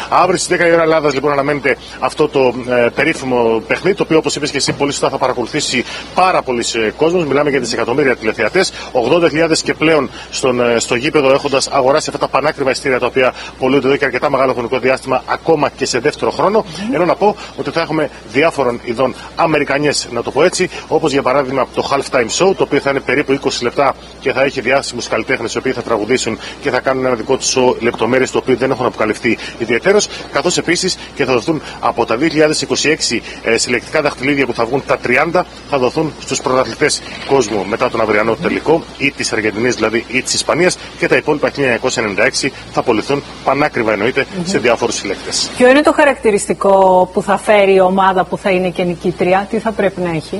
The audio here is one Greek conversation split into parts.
Αύριο στις 10 η ώρα Ελλάδας λοιπόν αναμένεται αυτό το περίφημο παιχνίδι, το οποίο όπως είπες και εσύ πολύ σωστά θα παρακολουθήσει πάρα πολλοί κόσμος. Μιλάμε για δισεκατομμύρια τηλεθεατές, 80.000 και πλέον στο γήπεδο, έχοντας αγοράσει αυτά τα πανάκριβα ειστήρια τα οποία πωλούνται εδώ και αρκετά μεγάλο χρονικό διάστημα, ακόμα και σε δεύτερο χρόνο. Ενώ να πω ότι θα έχουμε διάφορων ειδών αμερικανιές, να το πω έτσι, όπως για παράδειγμα το halftime show, το οποίο θα είναι περίπου 20 λεπτά και θα έχει διάσημους καλλιτέχνες οι οποίοι θα τραγουδήσουν και θα κάνουν ένα δικό τους show, λεπτομέρειες το οποίο δεν έχουν αποκαλυφθεί ιδιαιτέρως, καθώς επίσης και θα δοθούν από τα 2026 συλλεκτικά δαχτυλίδια που θα βγουν τα 30, θα δοθούν στους πρωταθλητές κόσμου μετά τον αυριανό τελικό, ή της Αργεντινής δηλαδή ή της Ισπανίας, και τα υπόλοιπα 1996 θα πωληθούν πανάκριβα εννοείται σε διάφορους συλλέκτες. Ποιο είναι το χαρακτηριστικό που θα φέρει η ομάδα που θα είναι και νικήτρια, τι θα πρέπει να έχει?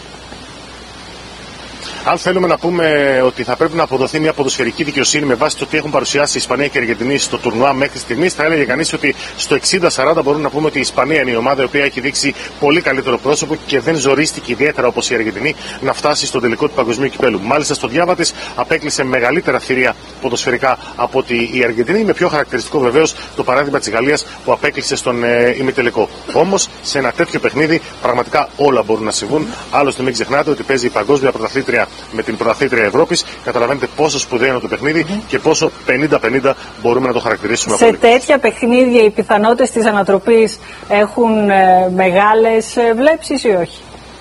Αν θέλουμε να πούμε ότι θα πρέπει να αποδοθεί μια ποδοσφαιρική δικαιοσύνη με βάση το τι έχουν παρουσιάσει η Ισπανία και η Αργεντινή στο τουρνουά μέχρι στιγμής, θα έλεγε κανείς ότι στο 60-40 μπορούμε να πούμε ότι η Ισπανία είναι η ομάδα η οποία έχει δείξει πολύ καλύτερο πρόσωπο και δεν ζορίστηκε ιδιαίτερα όπως η Αργεντινή να φτάσει στο τελικό του παγκοσμίου κυπέλου. Μάλιστα στο διάβα της απέκλεισε μεγαλύτερα θηρία ποδοσφαιρικά από ότι η Αργεντινή, με πιο χαρακτηριστικό βεβαίως το παράδειγμα της Γαλλίας που απέκλεισε στον ημιτελικό. Όμως σε ένα τέτοιο παιχνίδι πραγματικά όλα μπορούν να συμβούν. Άλλωστε μην ξεχνάτε ότι παίζει η παγκόσμια πρωταθλήτρια με την πρωταθλήτρια Ευρώπης. Καταλαβαίνετε πόσο σπουδαίο είναι το παιχνίδι και πόσο 50-50 μπορούμε να το χαρακτηρίσουμε. Σε τέτοια παιχνίδια οι πιθανότητες της ανατροπής έχουν μεγάλες βλέψεις ή όχι?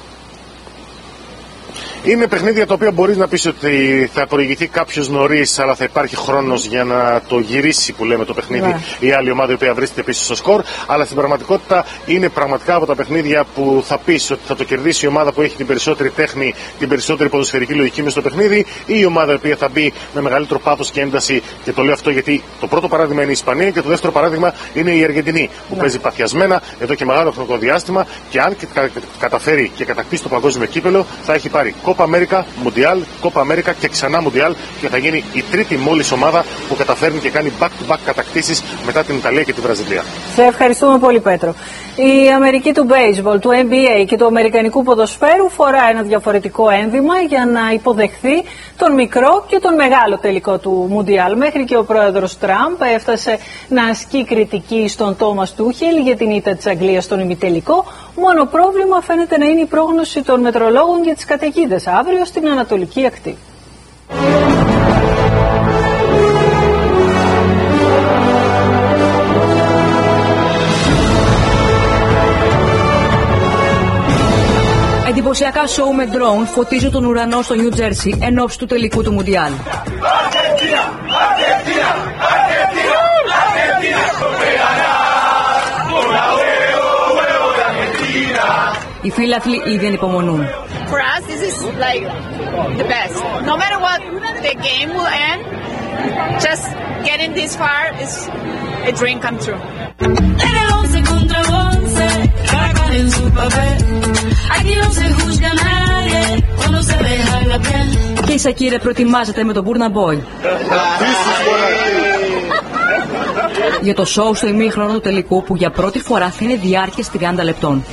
Είναι παιχνίδια τα οποία μπορείς να πεις ότι θα προηγηθεί κάποιος νωρίς, αλλά θα υπάρχει χρόνος για να το γυρίσει που λέμε το παιχνίδι η άλλη ομάδα η οποία βρίσκεται πίσω στο σκορ. Αλλά στην πραγματικότητα είναι πραγματικά από τα παιχνίδια που θα πεις ότι θα το κερδίσει η ομάδα που έχει την περισσότερη τέχνη, την περισσότερη ποδοσφαιρική λογική μες στο παιχνίδι, ή η ομάδα η οποία θα μπει με μεγαλύτερο πάθος και ένταση. Και το λέω αυτό γιατί το πρώτο παράδειγμα είναι η Ισπανία και το δεύτερο παράδειγμα είναι η Αργεντινή, που παίζει παθιασμένα εδώ και μεγάλο χρονικό διάστημα και αν καταφέρει και κατακτήσει το παγκόσμιο κύπελο, θα έχει πάρει Κόπα Αμέρικα, Μουντιάλ, Κόπα Αμέρικα και ξανά Μουντιάλ και θα γίνει η τρίτη μόλις ομάδα που καταφέρνει και κάνει back-to-back κατακτήσεις μετά την Ιταλία και τη Βραζιλία. Σε ευχαριστούμε πολύ, Πέτρο. Η Αμερική του baseball, του NBA και του αμερικανικού ποδοσφαίρου φορά ένα διαφορετικό ένδυμα για να υποδεχθεί τον μικρό και τον μεγάλο τελικό του Μουντιάλ. Μέχρι και ο πρόεδρος Τραμπ έφτασε να ασκεί κριτική στον Τόμας Τούχελ για την ήττα της Αγγλίας στον ημιτελικό. Μόνο πρόβλημα φαίνεται να είναι η πρόγνωση των μετρολόγων για τις καταιγίδες αύριο στην Ανατολική Ακτή. Εντυπωσιακά σοου με ντρόουν φωτίζουν τον ουρανό στο Νιου Τζέρσι εν ώψη του τελικού του Μουντιάλ. Οι φίλαθλοι ήδη ανυπομονούν. For us, this is like the best. No matter what the game will end, just getting this far is a dream come true. Και η Σακύρα προετοιμάζεται με τον Burna Boy για το σοου στο ημίχρονο του τελικού που για πρώτη φορά θα είναι διάρκειας 30 λεπτών.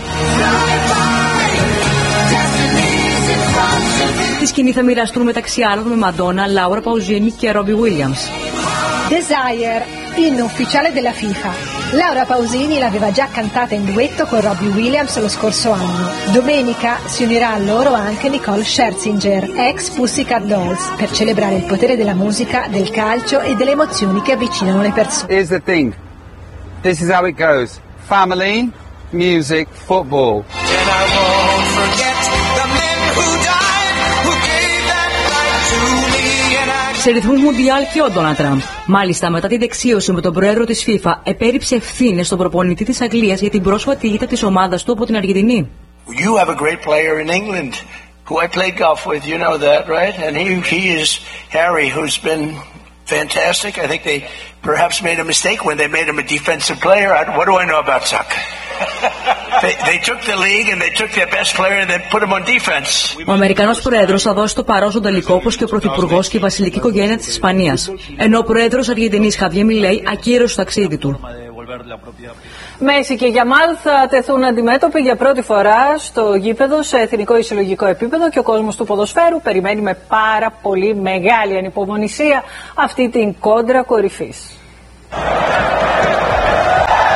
Τη σκηνή θα μοιραστούν μεταξύ άλλων με Μαντόνα, Λάουρα Παουζίνη και Ρόμπι Βίλιαμς. Desire, inno ufficiale della FIFA. Laura Pausini l'aveva già cantata in duetto con Robbie Williams lo scorso anno. Domenica si unirà a loro anche Nicole Scherzinger, ex Pussycat Dolls, per celebrare il potere della musica, del calcio e delle emozioni che avvicinano le persone. Here's the thing. This is how it goes. Family, music, football. And I won't forget the men who died, who gave that life to me. Σε ρυθμούς Μουντιάλ και ο Ντόναλντ Τραμπ. Μάλιστα, μετά την δεξίωση με τον πρόεδρο της FIFA, επέριψε ευθύνες στον προπονητή της Αγγλίας για την πρόσφατη ήττα της ομάδας του από την Αργεντινή. You have a great player in England who I played golf with, you know that, right? And he is Harry, who's been fantastic. I think they perhaps made a mistake when they made him a defensive player. What do I know about soccer? They took the league and they took their best player and they put him on defense. Ο Αμερικανός πρόεδρος θα δώσει το παρόν στον τελικό, όπως και ο πρωθυπουργός και η βασιλική οικογένεια της Ισπανίας. Ενώ ο πρόεδρος Αργεντινής Χαβιέ Μιλέι ακύρωσε το ταξίδι του. Μέση και Γιαμάλ θα τεθούν αντιμέτωποι για πρώτη φορά στο γήπεδο σε εθνικό ή συλλογικό επίπεδο και ο κόσμος του ποδοσφαίρου περιμένει με πάρα πολύ μεγάλη ανυπομονησία αυτή την κόντρα κορυφής.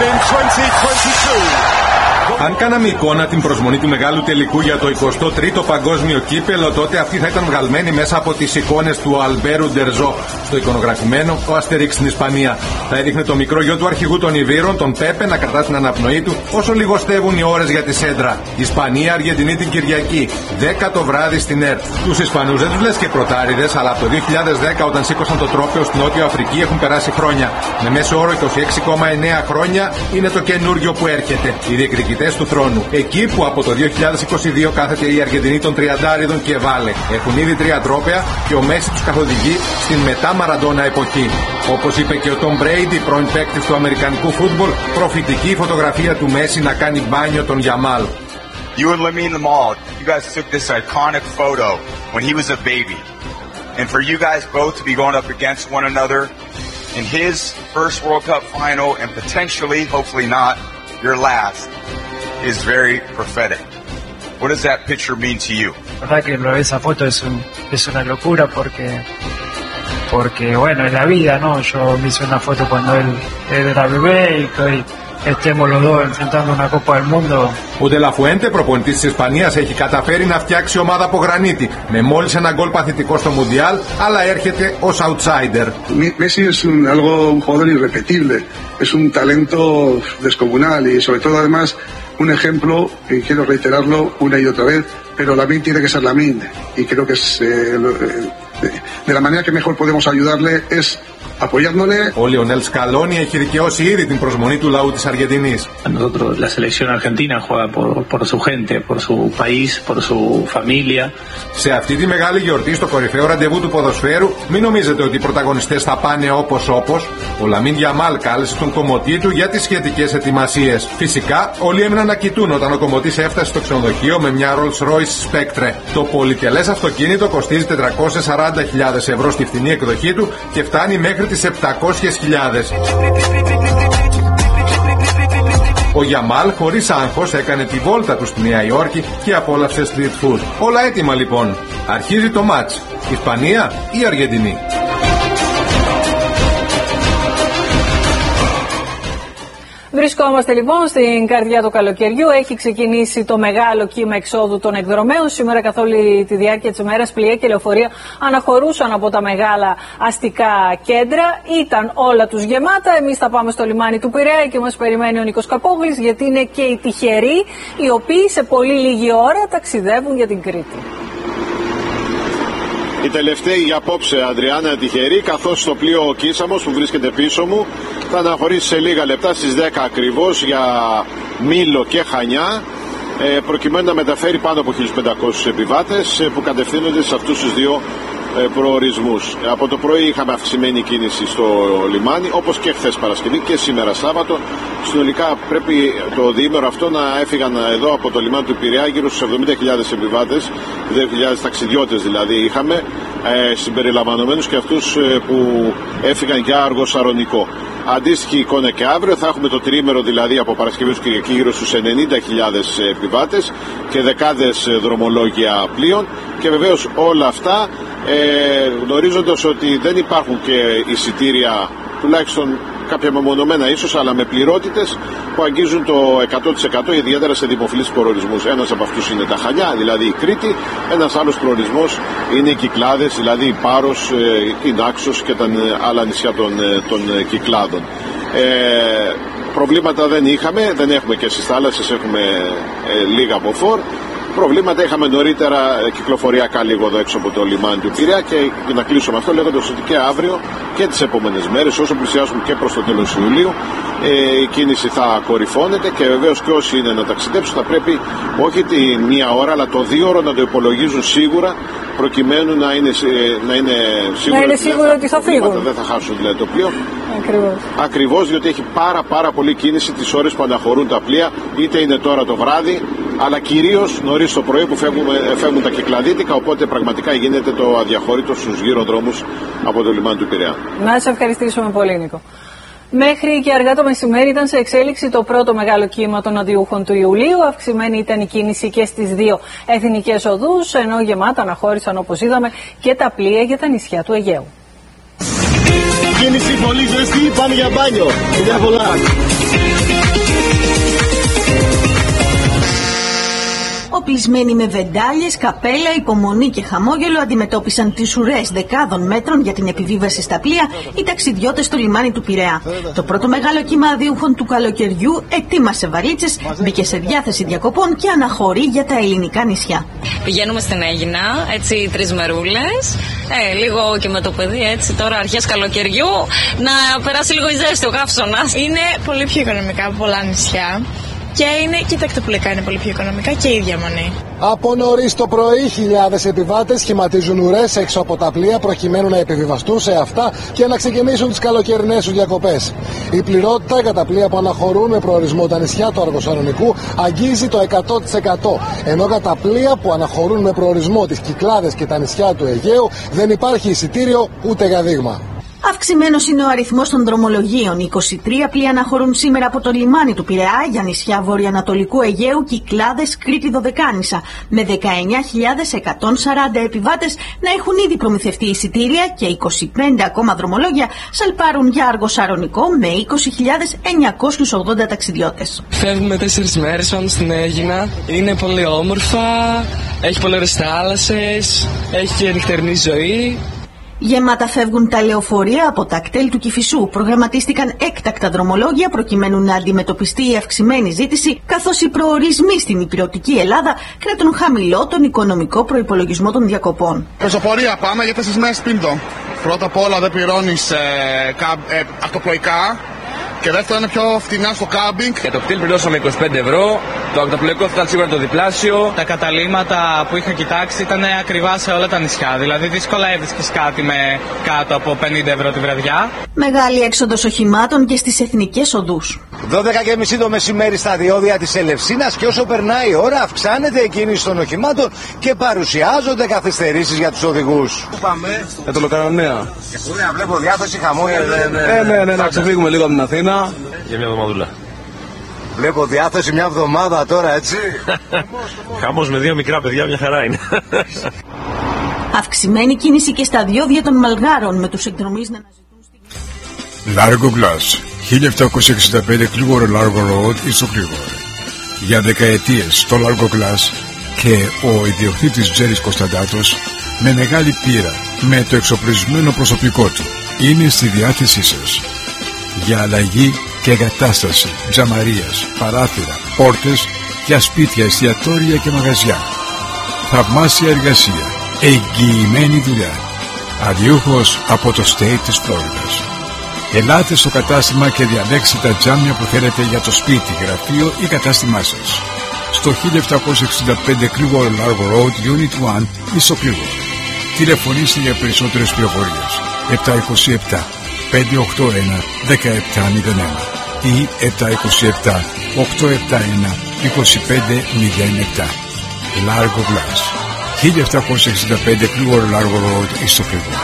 in 2022. Αν κάναμε εικόνα την προσμονή του μεγάλου τελικού για το 23ο Παγκόσμιο Κύπελλο, τότε αυτή θα ήταν βγαλμένη μέσα από τις εικόνες του Αλμπέρου Ντερζό. Στο εικονογραφημένο, ο Αστερίξ στην Ισπανία. Θα έδειχνε το μικρό γιο του αρχηγού των Ιβύρων, τον Πέπε, να κρατά την αναπνοή του όσο λιγοστεύουν οι ώρες για τη σέντρα. Ισπανία-Αργεντινή την Κυριακή, 10 το βράδυ στην ΕΡΤ. Τους Ισπανούς δεν τους λες και πρωτάριδες, αλλά από το 2010 όταν σήκωσαν το τρόπαιο στην Νότια Αφρική έχουν περάσει χρόνια. Με μέσο όρο 26,9 χρόνια είναι το καινούριο που έρχεται. Οι διεκδικητές του θρόνου. Εκεί που από το 2022 κάθεται η Αργεντινή των τριαντάριδων και βάλε. Έχουν ήδη 3 τρόπαια και ο Μέση τους καθοδηγεί στην μετά Μαραντόνα εποχή. Όπως είπε και ο Τόμ Μπρέιντι, πρώην παίκτης του αμερικανικού φούτμπολ, προφητική φωτογραφία του Μέση να κάνει μπάνιο τον Γιαμάλ. You and Lamine Yamal, you guys took this iconic photo when he was a baby. And for you guys both to be going up against one another in his first World Cup final and potentially, hopefully not, your last, is very prophetic. What does that picture mean to you? La verdad que lo de esa foto es una locura porque bueno, es la vida, ¿no? Yo me hice una foto cuando él era bebé y que hoy estemos los dos enfrentando una Copa del Mundo. Ο Ντελαφουέντε, προπονητής της Ισπανίας, έχει καταφέρει να φτιάξει ομάδα από γρανίτη με μόλις ένα γκολ παθητικό στο Μουντιάλ, αλλά έρχεται ως outsider. Messi es un jugador irrepetible, es un talento descomunal y sobre todo además un ejemplo, y quiero reiterarlo una y otra vez, pero Lamine tiene que ser Lamine y creo que es de la manera que mejor podemos ayudarle es apoyándole. Ο Λιονέλ Σκαλόνι έχει δικαιώσει ήδη την προσμονή του λαού της Αργεντινής. Nosotros, la selección argentina juega por su gente, por su país, por su familia. Σε αυτή τη μεγάλη γιορτή, στο κορυφαίο ραντεβού του ποδοσφαίρου, μην νομίζετε ότι οι πρωταγωνιστές θα πάνε όπως. Ο Λαμίν Γιαμάλ κάλεσε τον κομμωτή του για τις σχετικές ετοιμασίες. Φυσικά, όλοι έμειναν να κοιτούν όταν ο κομμωτής έφτασε στο ξενοδοχείο με μια Rolls Royce Spectre. Το πολυτελές αυτοκίνητο κοστίζει 440.000 ευρώ στη φθηνή εκδοχή του και φτάνει μέχρι τις 700.000. Ο Γιαμάλ χωρίς άγχος έκανε τη βόλτα του στη Νέα Υόρκη και απόλαυσε street food. Όλα έτοιμα λοιπόν. Αρχίζει το μάτς. Ισπανία ή Αργεντινή? Βρισκόμαστε λοιπόν στην καρδιά του καλοκαιριού. Έχει ξεκινήσει το μεγάλο κύμα εξόδου των εκδρομέων. Σήμερα, καθ' όλη τη διάρκεια της ημέρας, πλοία και λεωφορεία αναχωρούσαν από τα μεγάλα αστικά κέντρα. Ήταν όλα τους γεμάτα. Εμείς θα πάμε στο λιμάνι του Πειραιά και μας περιμένει ο Νίκος Καπόγλης, γιατί είναι και οι τυχεροί οι οποίοι σε πολύ λίγη ώρα ταξιδεύουν για την Κρήτη. Οι τελευταίοι για απόψε, Αντριάννα, τυχεροί, καθώς το πλοίο ο Κίσαμος που βρίσκεται πίσω μου θα αναχωρήσει σε λίγα λεπτά στις 10 ακριβώς για Μήλο και Χανιά, προκειμένου να μεταφέρει πάνω από 1.500 επιβάτες που κατευθύνονται σε αυτούς τους δύο προορισμούς. Από το πρωί είχαμε αυξημένη κίνηση στο λιμάνι, όπως και χθες Παρασκευή και σήμερα Σάββατο. Συνολικά πρέπει το διήμερο αυτό να έφυγαν εδώ από το λιμάνι του Πειραιά γύρω στους 70.000 επιβάτες, 2.000 ταξιδιώτες δηλαδή είχαμε, συμπεριλαμβανομένους και αυτούς που έφυγαν για Άργο Σαρονικό. Αντίστοιχη εικόνα και αύριο, θα έχουμε το τριήμερο δηλαδή από Παρασκευή και Κυριακή γύρω στους 90.000 επιβάτες και δεκάδες δρομολόγια πλοίων, και βεβαίως όλα αυτά γνωρίζοντας ότι δεν υπάρχουν και εισιτήρια, τουλάχιστον κάποια μεμονωμένα ίσως, αλλά με πληρότητες που αγγίζουν το 100%, ιδιαίτερα σε δημοφιλείς προορισμούς. Ένας από αυτούς είναι τα Χανιά, δηλαδή η Κρήτη. Ένας άλλος προορισμός είναι οι Κυκλάδες, δηλαδή η Πάρος, η Νάξος και τα άλλα νησιά των Κυκλάδων. Προβλήματα δεν είχαμε, δεν έχουμε και στις θάλασσες, έχουμε λίγα από φόρ. Προβλήματα είχαμε νωρίτερα κυκλοφοριακά λίγο εδώ έξω από το λιμάνι του Πειραιά, και να κλείσω με αυτό λέγοντας ότι και αύριο και τις επόμενες μέρες, όσο πλησιάσουμε και προς το τέλος Ιουλίου, η κίνηση θα κορυφώνεται, και βεβαίως και όσοι είναι να ταξιδέψουν θα πρέπει όχι τη μία ώρα αλλά το 2ωρο να το υπολογίζουν σίγουρα, προκειμένου να είναι σίγουρο ότι θα φύγουν. Δεν θα χάσουν δηλαδή το πλοίο. Ακριβώς, διότι έχει πάρα πολύ κίνηση τις ώρες που αναχωρούν τα πλοία, είτε είναι τώρα το βράδυ, αλλά κυρίως νωρίς το πρωί που φεύγουν τα κυκλαδίτικα, οπότε πραγματικά γίνεται το αδιαχώρητο στους γύρω δρόμους από το λιμάνι του Πειραιά. Να σε ευχαριστήσουμε πολύ, Νίκο. Μέχρι και αργά το μεσημέρι ήταν σε εξέλιξη το πρώτο μεγάλο κύμα των αντιούχων του Ιουλίου. Αυξημένη ήταν η κίνηση και στις δύο εθνικές οδούς, ενώ γεμάτα αναχώρησαν, όπως είδαμε, και τα πλοία για τα νησιά του Αιγαίου. Κίνηση πολύ ζεστή, πάνε για μπάνιο. Γεια πολλά. οπλισμένοι με βεντάλιες, καπέλα, υπομονή και χαμόγελο, αντιμετώπισαν τις ουρές δεκάδων μέτρων για την επιβίβαση στα πλοία οι ταξιδιώτες στο λιμάνι του Πειραιά. Το πρώτο μεγάλο κύμα αδίουχων του καλοκαιριού ετοίμασε βαλίτσες, μπήκε σε διάθεση διακοπών και αναχωρεί για τα ελληνικά νησιά. Πηγαίνουμε στην Αίγινα, έτσι 3 μερούλες, λίγο και με το παιδί, έτσι τώρα αρχές καλοκαιριού, να περάσει λίγο η ζέστη, ο καύσωνας. Είναι πολύ πιο οικονομικά από πολλά νησιά. Και και τα εκτοπλικά είναι πολύ πιο οικονομικά και η διαμονή. Από νωρίς το πρωί, χιλιάδες επιβάτες σχηματίζουν ουρές έξω από τα πλοία προκειμένου να επιβιβαστούν σε αυτά και να ξεκινήσουν τις καλοκαιρινές τους διακοπές. Η πληρότητα για τα πλοία που αναχωρούν με προορισμό τα νησιά του Αργοσαρονικού αγγίζει το 100%. Ενώ για τα πλοία που αναχωρούν με προορισμό τις Κυκλάδες και τα νησιά του Αιγαίου δεν υπάρχει εισιτήριο ούτε για δείγμα. Αυξημένος είναι ο αριθμός των δρομολογίων. 23 πλοία αναχωρούν σήμερα από το λιμάνι του Πειραιά για νησιά βορειοανατολικού Αιγαίου, Κυκλάδες, Κρήτη, Δωδεκάνησα, με 19.140 επιβάτες να έχουν ήδη προμηθευτεί εισιτήρια και 25 ακόμα δρομολόγια σαλπάρουν για Αργοσαρονικό με 20.980 ταξιδιώτες. Φεύγουμε 4 μέρες, πάμε στην Αίγινα. Είναι πολύ όμορφα, έχει πολλές θάλασσες, έχει και νυχτερινή ζωή. Γεμάτα φεύγουν τα λεωφορεία από τα κτέλ του Κηφισού. Προγραμματίστηκαν έκτακτα δρομολόγια προκειμένου να αντιμετωπιστεί η αυξημένη ζήτηση, καθώς οι προορισμοί στην υπηρετική Ελλάδα κρατούν χαμηλό τον οικονομικό προϋπολογισμό των διακοπών. Πεζοπορία πάμε για 4 μέρες πίντο. Πρώτα απ' όλα δεν πληρώνεις αυτοπλοϊκά. Και δεύτερο είναι πιο φτηνά στο κάμπινγκ. Για το κτήλ πληρώσαμε 25 ευρώ. Το ακτοπλοϊκό θα ήταν σίγουρα το διπλάσιο. Τα καταλύματα που είχα κοιτάξει ήταν ακριβά σε όλα τα νησιά. Δηλαδή δύσκολα έβρισκες κάτι με κάτω από 50 ευρώ τη βραδιά. Μεγάλη έξοδος οχημάτων και στις εθνικές οδούς. 12:30 το μεσημέρι στα διόδια της Ελευσίνας και όσο περνάει η ώρα αυξάνεται η κίνηση των οχημάτων και παρουσιάζονται καθυστερήσεις για τους οδηγούς. Πού πάμε? Για το Λοκαρονέα. Βλέπω διάθεση χαμόγελο. Ναι, να ξεφύγουμε λίγο από την Αθήνα. Για μια εβδομαδούλα. Βλέπω διάθεση μια εβδομάδα τώρα, έτσι. Χαμός με 2 μικρά παιδιά, μια χαρά είναι. Αυξημένη κίνηση και στα διόδια των Μαλγάρων, με τους εκδρομείς να αναζητούν Largo Glass, 1765 Κλίγορο Largo Road, Ισοκλίγορο. Για δεκαετίες το Largo Glass και ο ιδιοκτήτης Τζέρις Κωνσταντάτος, με μεγάλη πείρα, με το εξοπλισμένο προσωπικό του, είναι στη διάθεσή σας. Για αλλαγή και εγκατάσταση τζαμαρίας, παράθυρα, πόρτες για σπίτια, εστιατόρια και μαγαζιά. Θαυμάσια εργασία, εγγυημένη δουλειά. Αδιούχος από το state της Φλόριδας. Ελάτε στο κατάστημα και διαλέξτε τα τζάμια που θέλετε για το σπίτι, γραφείο ή κατάστημά σας. Στο 1765 Κλίγορο Largo Road, Unit 1, Ισοκλίγορο. Τηλεφωνήστε για περισσότερες πληροφορίες. 727 581 1701 ή 727 871 2507. Largo Glass, 1765 Κλίγορο Largo Road, Ισοκλίγορο.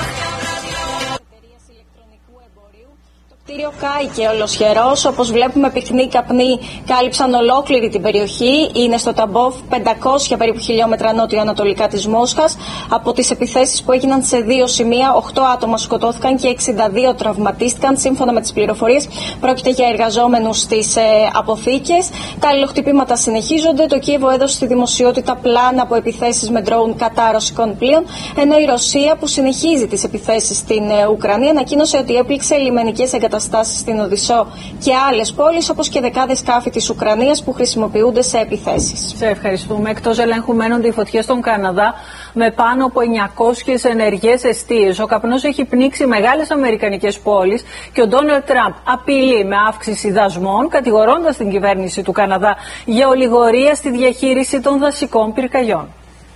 Το κτίριο κάηκε ολοσχερός, όπως βλέπουμε πυκνοί καπνοί κάλυψαν ολόκληρη την περιοχή. Είναι στο Ταμπόβ, 500 περίπου χιλιόμετρα νότιο-ανατολικά της Μόσχας. Από τις επιθέσεις που έγιναν σε 2 σημεία, 8 άτομα σκοτώθηκαν και 62 τραυματίστηκαν. Σύμφωνα με τις πληροφορίες, πρόκειται για εργαζόμενους στις αποθήκες. Τα αλληλοχτυπήματα συνεχίζονται. Το Κίεβο έδωσε στη δημοσιότητα πλάνα από επιθέσεις με ντρόουν κατά ρωσικών πλοίων, ενώ η Ρωσία, που συνεχίζει τις επιθέσεις στην Ουκρανία, ανακοίνωσε ότι έπληξε λιμενικές εγκαταστάσεις στην Οδυσσό και άλλες πόλεις, όπως και δεκάδες σκάφη της Ουκρανίας που χρησιμοποιούνται σε επιθέσεις. Σε ευχαριστούμε. Εκτός ελέγχου μένονται οι φωτιές στον Καναδά με πάνω από 900 ενεργές εστίες. Ο καπνός έχει πνίξει μεγάλες αμερικανικές πόλεις και ο Ντόναλντ Τραμπ απειλεί με αύξηση δασμών, κατηγορώντας την κυβέρνηση του Καναδά για ολιγορία στη διαχείριση των δασικών πυρκαγιών.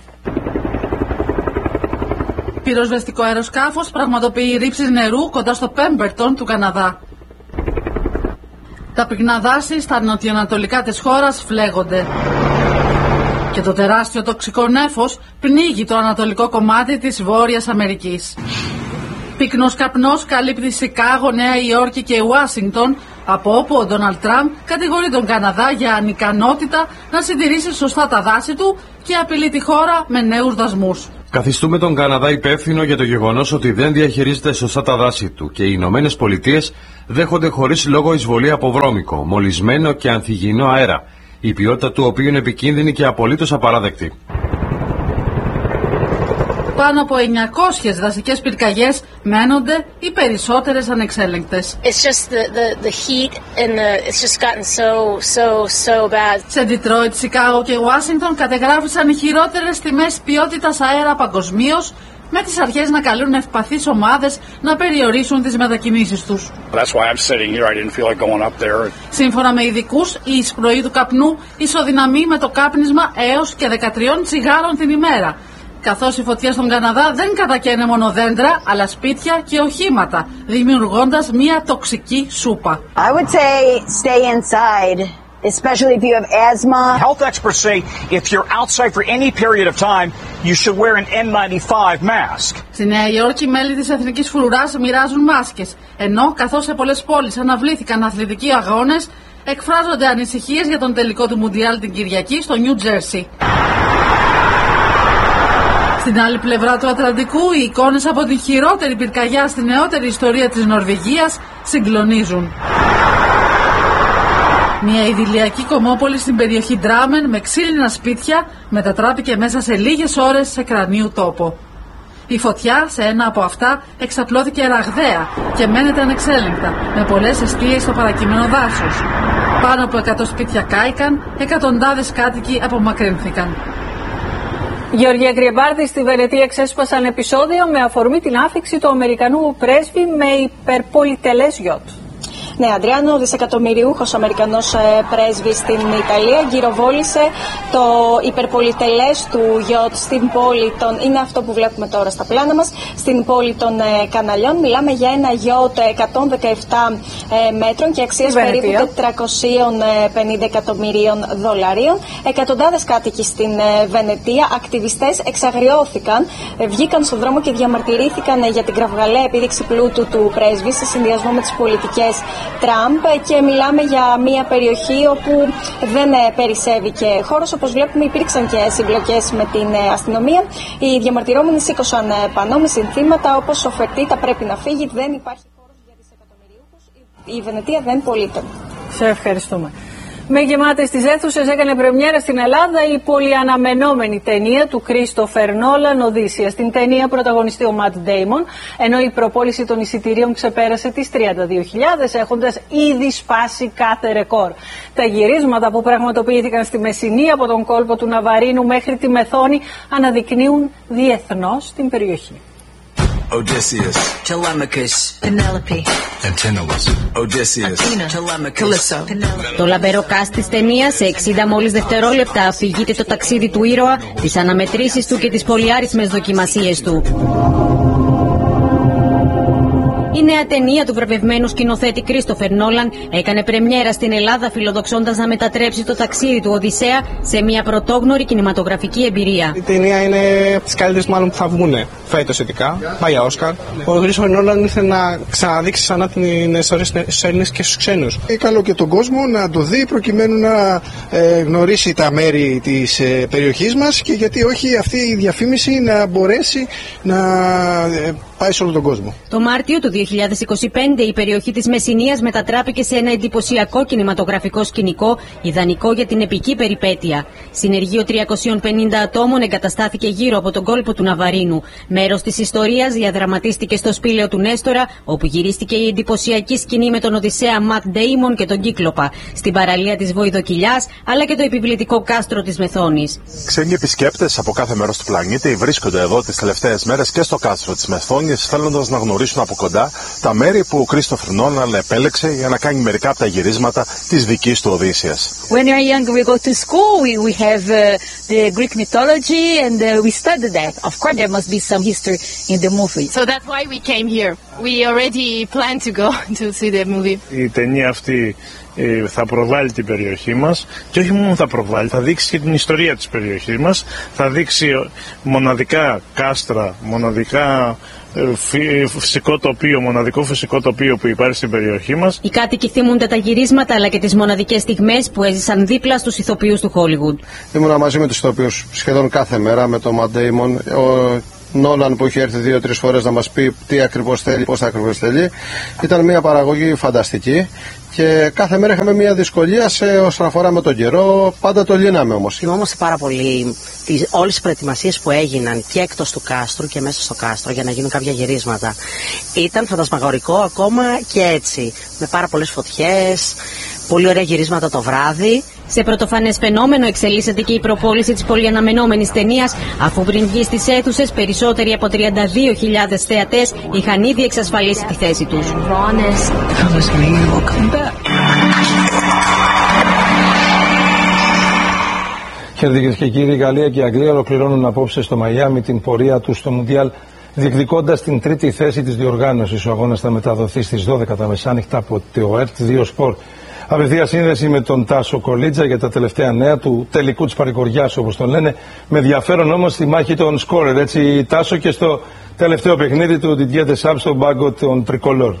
Πυροσβεστικό αεροσκάφος πραγματοποιεί ρήψεις νερού κοντά στο Πέμπερτον του Καναδά. Τα πυκνά δάση στα νοτιοανατολικά της χώρας φλέγονται. Και το τεράστιο τοξικό νέφος πνίγει το ανατολικό κομμάτι της Βόρειας Αμερικής. Πυκνός καπνός καλύπτει Σικάγο, Νέα Υόρκη και Ουάσιγκτον, από όπου ο Ντόναλντ Τραμπ κατηγορεί τον Καναδά για ανικανότητα να συντηρήσει σωστά τα δάση του και απειλεί τη χώρα με νέους δασμούς. Καθιστούμε τον Καναδά υπεύθυνο για το γεγονός ότι δεν διαχειρίζεται σωστά τα δάση του και οι Ηνωμένες Πολιτείες δέχονται χωρίς λόγο εισβολή από βρώμικο, μολυσμένο και ανθυγιεινό αέρα. η ποιότητα του οποίου είναι επικίνδυνη και απολύτως απαράδεκτη. Πάνω από 900 δασικές πυρκαγιές μένονται, οι περισσότερες ανεξέλεγκτες. Σε Ντιτρόιτ, Σικάγο και Ουάσιγκτον κατεγράφησαν οι χειρότερες τιμές ποιότητας αέρα παγκοσμίως, με τις αρχές να καλούν ευπαθείς ομάδες να περιορίσουν τις μετακινήσεις τους. Σύμφωνα με ειδικούς, η εισπνοή του καπνού ισοδυναμεί με το κάπνισμα έως και 13 τσιγάρων την ημέρα. Καθώς η φωτιά στον Καναδά δεν κατακαίνε μόνο δέντρα, αλλά σπίτια και οχήματα, δημιουργώντας μια τοξική σούπα. I would say stay inside, especially if you have asthma. Health experts say if you're outside for any period of time, you should wear an N95 mask. Στη Νέα Υόρκη, μέλη της Εθνικής Φρουράς μοιράζουν μάσκες, ενώ καθώς σε πολλές πόλεις αναβλήθηκαν αθλητικοί αγώνες, εκφράζονται ανησυχίες για τον τελικό του Μουντιάλ την Κυριακή στο Νιου Τζέρσι. Στην άλλη πλευρά του Ατλαντικού, οι εικόνες από την χειρότερη πυρκαγιά στη νεότερη ιστορία της Νορβηγίας συγκλονίζουν. Μια ιδηλιακή κομμόπολη στην περιοχή Ντράμεν με ξύλινα σπίτια μετατράπηκε μέσα σε λίγες ώρες σε κρανίου τόπο. Η φωτιά σε ένα από αυτά εξαπλώθηκε ραγδαία και μένεται ανεξέλεγκτα, με πολλές εστίες στο παρακείμενο δάσος. Πάνω από 100 σπίτια κάηκαν, εκατοντάδες κάτοικοι απομακρύνθηκαν. Γεωργία Γκριεμπάρδη, στη Βενετία ξέσπασαν επεισόδια με αφορμή την άφιξη του Αμερικανού πρέσβη με υπερπολιτελές γιότ. Ναι, Αντριάνο, δισεκατομμυριούχος Αμερικανός πρέσβης στην Ιταλία γυροβόλησε το υπερπολιτελές του γιότ στην πόλη των... Είναι αυτό που βλέπουμε τώρα στα πλάνα μας, στην πόλη των Καναλιών. Μιλάμε για ένα γιότ 117 μέτρων και αξίας περίπου 450 εκατομμυρίων δολαρίων. Εκατοντάδες κάτοικοι στην Βενετία, ακτιβιστές, εξαγριώθηκαν, βγήκαν στον δρόμο και διαμαρτυρήθηκαν για την κραυγαλαία επίδειξη πλούτου του πρέσβη σε συνδυασμό με τις πολιτικές Τραμπ, και μιλάμε για μια περιοχή όπου δεν περισσεύει και χώρος. Όπως βλέπουμε, υπήρξαν και συμπλοκές με την αστυνομία. Οι διαμαρτυρόμενοι σήκωσαν πανό με συνθήματα όπως «Ο Φερτίτα πρέπει να φύγει, δεν υπάρχει χώρος για δισεκατομμυριούχους, η Βενετία δεν πωλείται». Σε ευχαριστούμε. Με γεμάτες τις αίθουσες έκανε πρεμιέρα στην Ελλάδα η πολυαναμενόμενη ταινία του Κρίστοφερ Νόλαν, Οδύσσεια. Στην ταινία πρωταγωνιστεί ο Ματ Ντέιμον, ενώ η προπόληση των εισιτηρίων ξεπέρασε τις 32.000, έχοντας ήδη σπάσει κάθε ρεκόρ. Τα γυρίσματα που πραγματοποιήθηκαν στη Μεσσηνή από τον κόλπο του Ναβαρίνου μέχρι τη Μεθόνη αναδεικνύουν διεθνώς την περιοχή. Odysseus, Telemachus, Penelope, Antinous, Odysseus, Athena, Telemachus, Το λαμπερό cast της ταινίας σε 60 μόλις δευτερόλεπτα αφηγείται το ταξίδι του ήρωα, τις αναμετρήσεις του και τις πολυάριθμες δοκιμασίες του. Η νέα ταινία του βραβευμένου σκηνοθέτη Κρίστοφερ Νόλαν έκανε πρεμιέρα στην Ελλάδα, φιλοδοξώντας να μετατρέψει το ταξίδι του Οδυσσέα σε μια πρωτόγνωρη κινηματογραφική εμπειρία. Η ταινία είναι από τις καλύτερες μάλλον που θα βγουν φέτος ειδικά. Πάει για Όσκαρ. Ο Κρίστοφερ Νόλαν ήθελε να ξαναδείξει ξανά την ιστορία στους Έλληνες και στους ξένους. Καλό και τον κόσμο να το δει προκειμένου να γνωρίσει τα μέρη της περιοχής μας, και γιατί όχι αυτή η διαφήμιση να μπορέσει να πάει σε όλο τον κόσμο. Το Μάρτιο του 2025 η περιοχή της Μεσσηνίας μετατράπηκε σε ένα εντυπωσιακό κινηματογραφικό σκηνικό, ιδανικό για την επική περιπέτεια. Συνεργείο 350 ατόμων εγκαταστάθηκε γύρω από τον κόλπο του Ναβαρίνου. Μέρος της ιστορίας διαδραματίστηκε στο σπήλαιο του Νέστορα, όπου γυρίστηκε η εντυπωσιακή σκηνή με τον Οδυσσέα Ματ Ντέιμον και τον Κύκλοπα, στην παραλία της Βοηδοκυλιάς, αλλά και το επιβλητικό κάστρο της Μεθόνης. Ξένοι επισκέπτες από κάθε μέρος του πλανήτη βρίσκονται εδώ τις τελευταίες μέρες και στο κάστρο της Μεθόνης, θέλοντας να γνωρίσουν από κοντά τα μέρη που ο Κρίστοφερ Νόλαν επέλεξε για να κάνει μερικά από τα γυρίσματα της δικής του Οδύσσειας. When we are young, we go to school, we have the Greek mythology and we study that. Of course, there must be some history in the movie. So that's why we came here. We already planned to go to see the movie. Η ταινία αυτή θα προβάλλει την περιοχή μας, και όχι μόνο θα προβάλλει, θα δείξει και την ιστορία της περιοχής μας, θα δείξει μοναδικά κάστρα, μοναδικά μοναδικό φυσικό τοπίο που υπάρχει στην περιοχή μας. Οι κάτοικοι θυμούνται τα γυρίσματα αλλά και τις μοναδικές στιγμές που έζησαν δίπλα στους ηθοποιούς του Χόλιγουντ. Ήμουνα μαζί με τους ηθοποιούς σχεδόν κάθε μέρα, με τον Ματ Ντέιμον, ο Νόλαν που είχε έρθει 2-3 φορές να μας πει τι ακριβώς θέλει, πώς ακριβώς θέλει. Ήταν μια παραγωγή φανταστική Και κάθε μέρα είχαμε μια δυσκολία όσον αφορά με τον καιρό, πάντα το λύναμε όμως. Θυμόμαστε πάρα πολύ όλες τις προετοιμασίες που έγιναν και εκτός του κάστρου και μέσα στο κάστρο για να γίνουν κάποια γυρίσματα. Ήταν φαντασμαγορικό ακόμα και έτσι, με πάρα πολλές φωτιές, πολύ ωραία γυρίσματα το βράδυ. Σε πρωτοφανές φαινόμενο εξελίσσεται και η προπόληση της πολυαναμενόμενης ταινίας, αφού πριν βγει στις αίθουσες περισσότεροι από 32.000 θεατές είχαν ήδη εξασφαλίσει τη θέση τους. Χαίρετε κυρίες και κύριοι, η Γαλλία και η Αγγλία ολοκληρώνουν απόψε στο Μαϊάμι την πορεία τους στο Μουντιάλ, διεκδικώντας την τρίτη θέση της διοργάνωσης. Ο αγώνας θα μεταδοθεί στις 12 τα μεσάνυχτα από το ΕΡΤ2 Σπορ. Απευθεία σύνδεση με τον Τάσο Κολίτζα για τα τελευταία νέα του τελικού της παρηγοριάς, όπως τον λένε. Με ενδιαφέρον όμως στη μάχη των σκόρερ, έτσι Τάσο, και στο τελευταίο παιχνίδι του Didier Deschamps στον πάγκο των Τρικολόρ.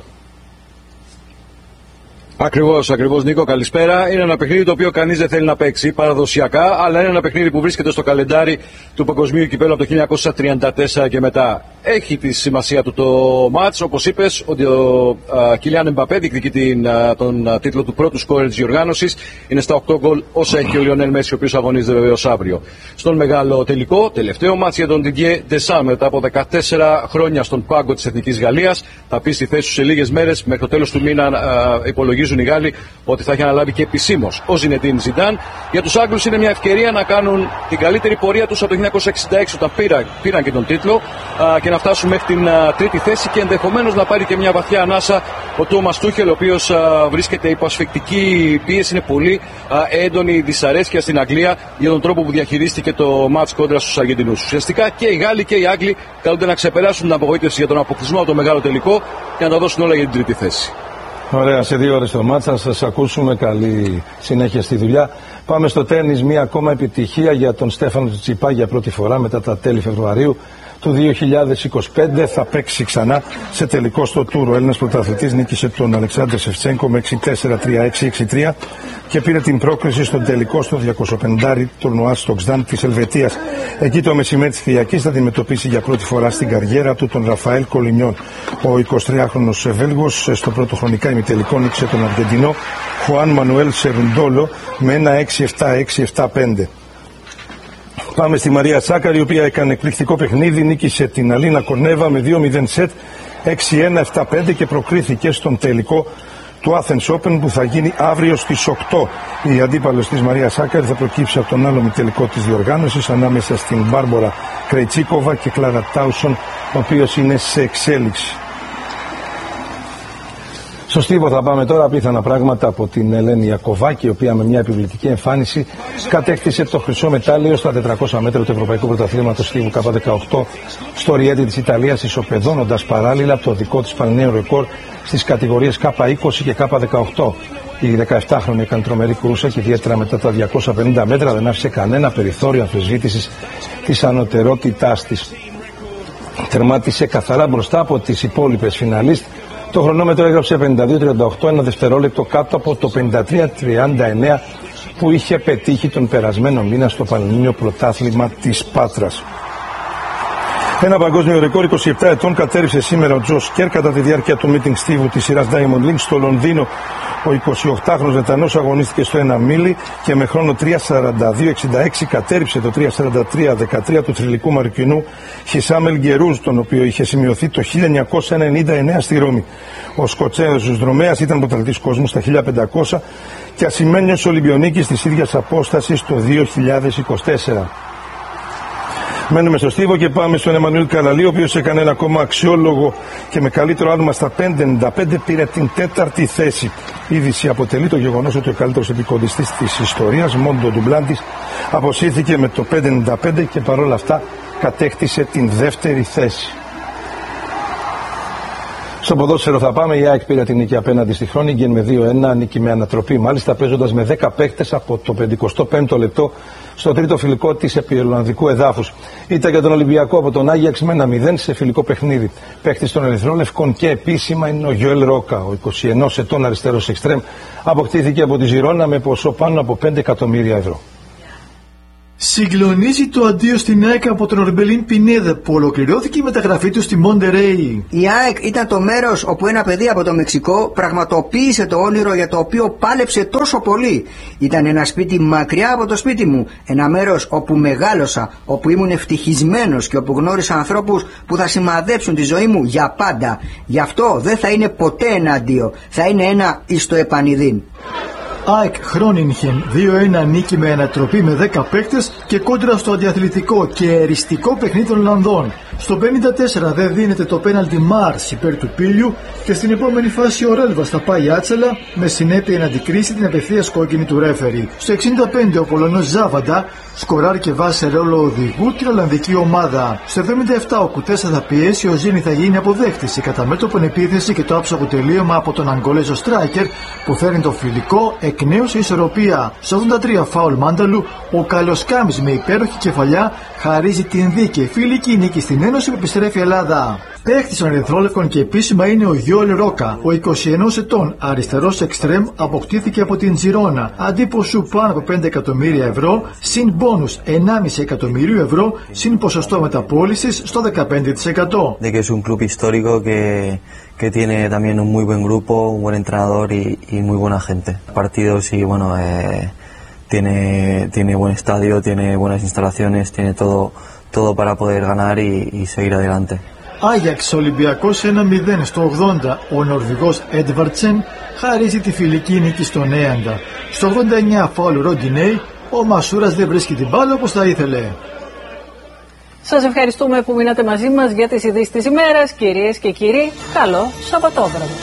Ακριβώς Νίκο, καλησπέρα. Είναι ένα παιχνίδι το οποίο κανείς δεν θέλει να παίξει παραδοσιακά, αλλά είναι ένα παιχνίδι που βρίσκεται στο καλεντάρι του Παγκοσμίου Κυπέλλου από το 1934 και μετά. Έχει τη σημασία του το μάτς, όπως είπες, ότι ο Κιλιάν Εμπαπέ διεκδικεί τον τίτλο του πρώτου σκόρερ της διοργάνωσης. Είναι στα 8 γκολ όσα έχει ο Λιονέλ Μέση, ο οποίος αγωνίζεται βεβαίως αύριο. Στον μεγάλο τελικό, τελευταίο μάτς για τον Didier Deschamps μετά από 14 χρόνια στον πάγκο της Εθνικής Γαλλίας. Θα πει στη θέση του σε λίγες μέρες, μέχρι το τέλος του μήνα υπολογίζουν οι Γάλλοι ότι θα έχει αναλάβει και επισήμως ο Ζινεντίν Ζιντάν. Για τους Άγγλους είναι μια ευκαιρία να κάνουν την καλύτερη πορεία τους από το 1966 όταν πήραν και τον τίτλο και να φτάσουν μέχρι την τρίτη θέση και ενδεχομένως να πάρει και μια βαθιά ανάσα ο Τόμας Τούχελ, ο οποίος βρίσκεται υπό ασφικτική πίεση. Είναι πολύ έντονη δυσαρέσκεια στην Αγγλία για τον τρόπο που διαχειρίστηκε το μάτς κόντρα στους Αργεντινούς. Ουσιαστικά και οι Γάλλοι και οι Άγγλοι καλούνται να ξεπεράσουν την απογοήτευση για τον αποκλεισμό από το μεγάλο τελικό και να τα δώσουν όλα για την τρίτη θέση. Ωραία, σε 2 ώρες το μάτς θα σας ακούσουμε. Καλή συνέχεια στη δουλειά. Πάμε στο τένις. Μία ακόμα επιτυχία για τον Στέφανο Τσιτσιπά για πρώτη φορά μετά τα τέλη Φεβρουαρίου του 2025. Θα παίξει ξανά σε τελικό στο Tour. Ο Έλληνας πρωταθλητής νίκησε τον Αλεξάνδρ Σεφτσένκο με 6-4, 3-6, 6-3 και πήρε την πρόκριση στον τελικό στο 250 τουρνουά στο Ξδάν της Ελβετίας. Εκεί το μεσημέρι της Κυριακής θα αντιμετωπίσει για πρώτη φορά στην καριέρα του τον Ραφαέλ Κολινιόν. Ο 23χρονος Βέλγος στο πρώτο χρονικά ημιτελικό νίκησε τον Αργεντινό Χουάν Μανουέλ Σερουντόλο με ένα 6-7, 6-7-5. Πάμε στη Μαρία Σάκαρη, η οποία έκανε εκπληκτικό παιχνίδι, νίκησε την Αλίνα Κορνέβα με 2-0 σετ, 6-1, 7-5 και προκρίθηκε στον τελικό του Athens Open που θα γίνει αύριο στις 8. Η αντίπαλος της Μαρία Σάκαρη θα προκύψει από τον άλλο μη τελικό της διοργάνωσης ανάμεσα στην Μπάρμπορα Κρεϊτσίκοβα και Κλάρα Τάουσον, ο οποίος είναι σε εξέλιξη. Στο στίβο θα πάμε τώρα, απίθανα πράγματα από την Ελένη Ιακωβάκη, η οποία με μια επιβλητική εμφάνιση κατέκτησε το χρυσό μετάλλιο στα 400 μέτρα του Ευρωπαϊκού Πρωταθλήματος στίβου K18 στο Ριέτι της Ιταλίας, ισοπεδώνοντας παράλληλα το δικό της πανελληνιαίο ρεκόρ στις κατηγορίες K20 και K18. Η 17χρονη έκανε τρομερή κρούσα και ιδιαίτερα μετά τα 250 μέτρα δεν άφησε κανένα περιθώριο αμφισβήτησης της ανωτερότητάς της. Τερμάτισε καθαρά μπροστά από τις υπόλοιπες φιναλίστ. Το χρονόμετρο έγραψε 52-38, ένα δευτερόλεπτο κάτω από το 53-39 που είχε πετύχει τον περασμένο μήνα στο Πανελλήνιο Πρωτάθλημα της Πάτρας. Ένα παγκόσμιο ρεκόρ 27 ετών κατέρριψε σήμερα ο Τζο Κέρ κατά τη διάρκεια του meeting στίβου της σειράς Diamond League στο Λονδίνο. Ο 28χρονος Βρετανός αγωνίστηκε στο 1 μίλι και με χρόνο 3:42.66 κατέρριψε το 3:43.13 του θρυλικού Μαροκινού Χισάμ Ελ Γκερούζ, τον οποίο είχε σημειωθεί το 1999 στη Ρώμη. Ο Σκοτσέζος δρομέας ήταν πρωταθλητής κόσμου στα 1500 και ασημένιος Ολυμπιονίκης της ίδιας απόστασης το 2024. Μένουμε στο στίβο και πάμε στον Εμμανουήλ Καλαλή, ο οποίος έκανε ένα ακόμα αξιόλογο και με καλύτερο άλμα στα 5.95 πήρε την 4η θέση. Είδηση αποτελεί το γεγονός ότι ο καλύτερος επικοντιστής της ιστορίας, Μόντο Ντουμπλάντης, αποσύρθηκε με το 5.95 και παρόλα αυτά κατέκτησε την 2η θέση. Στο ποδόσφαιρο θα πάμε. Η ΑΕΚ πήρε την νίκη απέναντι στη Χρόνιγκεν με 2-1, νίκη με ανατροπή μάλιστα, παίζοντας με 10 παίκτες από το 55ο λεπτό στο τρίτο φιλικό της επιολλανδικού εδάφους. Ήταν για τον Ολυμπιακό από τον Άγιαξ με 1-0 σε φιλικό παιχνίδι. Παίκτης των Ερυθρόλευκων και επίσημα είναι ο Γιοέλ Ρόκα, ο 21 ετών αριστερός εξτρέμ, αποκτήθηκε από τη Ζιρόνα με ποσό πάνω από 5 εκατομμύρια ευρώ. Συγκλονίζει το αντίο στην ΑΕΚ από τον Ορμπελίν Πινέδα που ολοκληρώθηκε η μεταγραφή του στη Μοντερέι. Η ΑΕΚ ήταν το μέρος όπου ένα παιδί από το Μεξικό πραγματοποίησε το όνειρο για το οποίο πάλεψε τόσο πολύ. Ήταν ένα σπίτι μακριά από το σπίτι μου. Ένα μέρος όπου μεγάλωσα, όπου ήμουν ευτυχισμένος και όπου γνώρισα ανθρώπους που θα σημαδέψουν τη ζωή μου για πάντα. Γι' αυτό δεν θα είναι ποτέ ένα αντίο. Θα είναι ένα εις το επανειδήν. ΑΕΚ Χρόνινχεν 2-1 νίκη με ανατροπή με 10 παίκτες και κόντρα στο αντιαθλητικό και εριστικό παιχνίδι των Ολλανδών. Στο 54 δεν δίνεται το πέναλτι Μάρς υπέρ του Πίλιου και στην επόμενη φάση ο Ρέλβας θα πάει άτσαλα με συνέπεια να αντικρίσει την απευθείας κόκκινη του ρέφερη. Στο 65 ο Πολωνός Ζάβαντα σκοράρει και βάζει σε ρόλο οδηγού την Ολλανδική ομάδα. Στο 77 ο Κουτέσα θα πιέσει, ο Ζήνη θα γίνει αποδέχτης. Η κατά μέτωπον επίθεση και το άψογο τελείωμα από τον Αγκολέζο Στράικερ που φέρνει το φιλικό εκ νέου σε ισορροπία. Στο 83 φάουλ Μάνταλου, ο Καλοσκάμις με υπέροχη κεφαλιά χαρίζει την δίκαιη φιλική νίκη στην Ένωση που επιστρέφει η Ελλάδα. Παίκτης των Ερυθρόλευκων και επίσημα είναι ο Γιώελ Ρόκα. Ο 21 ετών αριστερός εξτρέμ αποκτήθηκε από την Τζιρόνα. Αντίποσου πάνω από 5 εκατομμύρια ευρώ, συν μπόνους 1,5 εκατομμυρίου ευρώ, συν ποσοστό μεταπώλησης στο 15%. De que es un club histórico que tiene también un muy buen grupo, un buen entrenador y muy buena gente. Partidos y bueno, tiene buen estadio, tiene buenas instalaciones, tiene todo para poder ganar y seguir adelante. Άγιαξ Ολυμπιακός 1-0 στο 80. Ο Νορβηγός Έντβαρτσεν χαρίζει τη φιλική νίκη στον Έαντα. Στο 89 φάουλ Ροντινέι, ο Μασούρας δεν βρίσκει την μπάλα όπως θα ήθελε. Σας ευχαριστούμε που μείνατε μαζί μας για τις ειδήσεις της ημέρας. Κυρίες και κύριοι, καλό Σαββατόβραδο.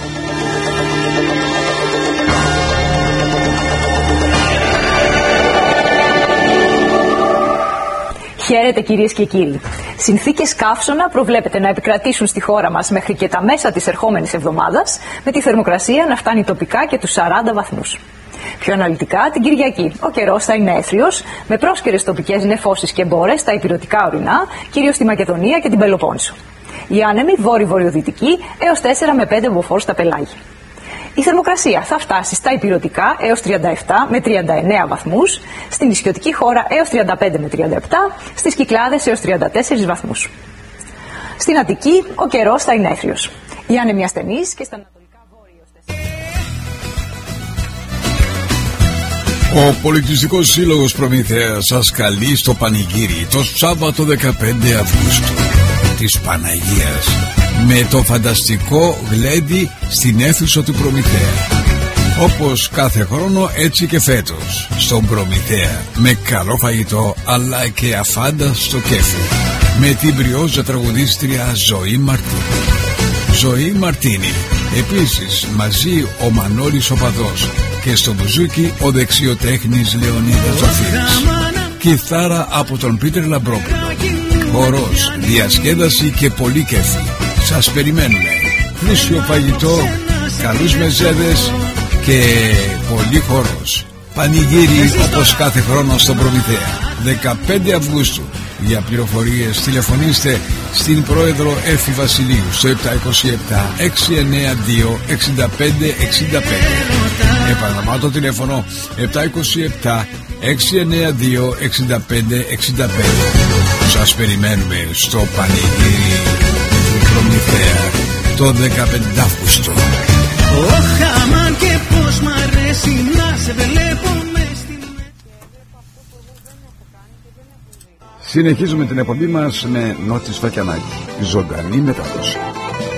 Χαίρετε κυρίες και κύριοι. Συνθήκες καύσωνα προβλέπεται να επικρατήσουν στη χώρα μας μέχρι και τα μέσα της ερχόμενης εβδομάδας, με τη θερμοκρασία να φτάνει τοπικά και τους 40 βαθμούς. Πιο αναλυτικά, την Κυριακή ο καιρός θα είναι έθριος, με πρόσκαιρες τοπικές νεφώσεις και μπόρες στα ηπειρωτικά ορεινά, κυρίως στη Μακεδονία και την Πελοπόννησο. Οι άνεμοι βόρειο-βορειοδυτικοί έως 4 με 5 μποφόρ στα πελάγια. Η θερμοκρασία θα φτάσει στα ηπειρωτικά έως 37 με 39 βαθμούς, στην νησιωτική χώρα έως 35 με 37, στις Κυκλάδες έως 34 βαθμούς. Στην Αττική ο καιρός θα είναι έθριος. Οι άνεμοι ασθενείς και στα ανατολικά βόρεια έως 4. Ο Πολιτιστικός Σύλλογος Προμηθέας σας καλεί στο πανηγύρι το Σάββατο 15 Αυγούστου της Παναγίας με το φανταστικό γλέντι στην αίθουσα του Προμηθέα. Όπως κάθε χρόνο, έτσι και φέτος στον Προμηθέα, με καλό φαγητό αλλά και αφάνταστο κέφι, με την πριόζα τραγουδίστρια Ζωή Μαρτίνη. Ζωή Μαρτίνη. Επίσης μαζί ο Μανώλης ο Παδός και στο μπουζούκι ο δεξιοτέχνης Λεωνίδας Ζωφύρης. Κιθάρα από τον Πίτερ Λαμπρόπουλο. Χορός, διασκέδαση και πολύ κέφι. Σας περιμένουμε. Πλούσιο φαγητό, καλούς μεζέδες και πολύ χορός. Πανηγύρι όπως κάθε χρόνο στον Προμηθέα. 15 Αυγούστου. Για πληροφορίες τηλεφωνήστε στην πρόεδρο Έφη Βασιλείου στο 727 692 65 65. Επαναλαμβάνω το τηλέφωνο 727 692 65 65. Σας περιμένουμε στο πανηγύρι του Προμηθέα το 15 Αυγούστου. Αμάν και πως μ' αρέσει να σε βλέπω μες στην... Συνεχίζουμε την εκπομπή μας με Νότι Σφακιανάκη. Ζωντανή μετάδοση.